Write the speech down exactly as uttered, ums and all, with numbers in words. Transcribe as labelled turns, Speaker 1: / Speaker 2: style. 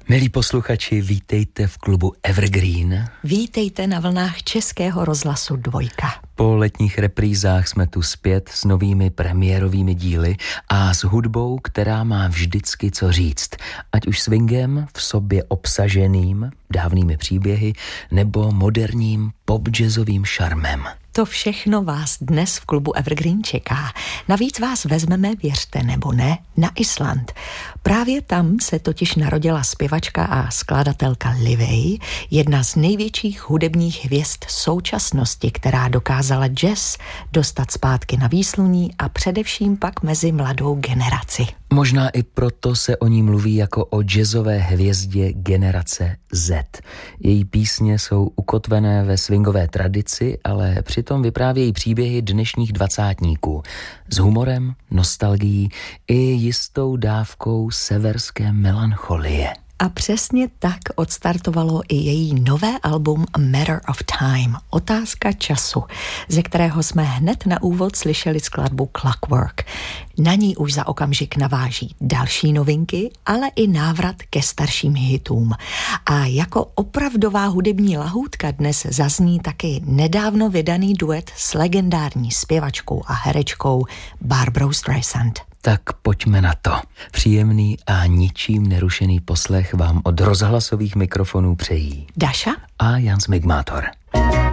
Speaker 1: Milí posluchači, vítejte v klubu Evergreen.
Speaker 2: Vítejte na vlnách Českého rozhlasu Dvojka.
Speaker 1: Po letních reprízách jsme tu zpět s novými premiérovými díly a s hudbou, která má vždycky co říct. Ať už swingem v sobě obsaženým, dávnými příběhy, nebo moderním pop-jazzovým šarmem.
Speaker 2: To všechno vás dnes v klubu Evergreen čeká. Navíc vás vezmeme, věřte nebo ne, na Island. Právě tam se totiž narodila zpěvačka a skladatelka Livej, jedna z největších hudebních hvězd současnosti, která dokázala jazz dostat zpátky na výsluní a především pak mezi mladou generaci.
Speaker 1: Možná i proto se o ní mluví jako o jazzové hvězdě generace Z. Její písně jsou ukotvené ve swingové tradici, ale přitom vyprávějí příběhy dnešních dvacátníků s humorem, nostalgií i jistou dávkou severské melancholie.
Speaker 2: A přesně tak odstartovalo i její nové album Matter of Time, Otázka času, ze kterého jsme hned na úvod slyšeli skladbu Clockwork. Na ní už za okamžik naváží další novinky, ale i návrat ke starším hitům. A jako opravdová hudební lahůdka dnes zazní taky nedávno vydaný duet s legendární zpěvačkou a herečkou Barbarou Streisand.
Speaker 1: Tak pojďme na to. Příjemný a ničím nerušený poslech vám od rozhlasových mikrofonů přejí
Speaker 2: Daša
Speaker 1: a Jan Smigmátor.